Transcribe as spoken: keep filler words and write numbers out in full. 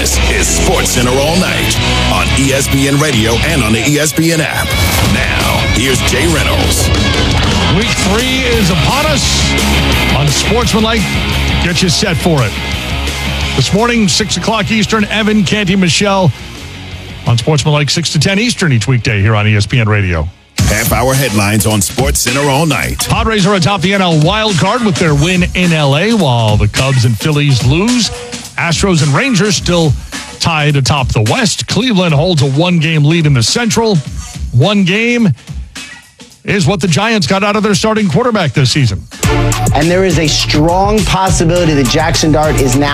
This is SportsCenter All Night on E S P N Radio and on the E S P N app. Now, here's Jay Reynolds. Week three is upon us on Sportsmanlike. Get you set for it. This morning, six o'clock Eastern, Evan, Canty, Michelle on Sportsmanlike, six to ten Eastern each weekday here on E S P N Radio. Half-hour headlines on SportsCenter All Night. Padres are atop the N L wild card with their win in L A, while the Cubs and Phillies lose. Astros and Rangers still tied atop the West. Cleveland holds a one-game lead in the Central. One game is what the Giants got out of their starting quarterback this season. And there is a strong possibility that Jackson Dart is now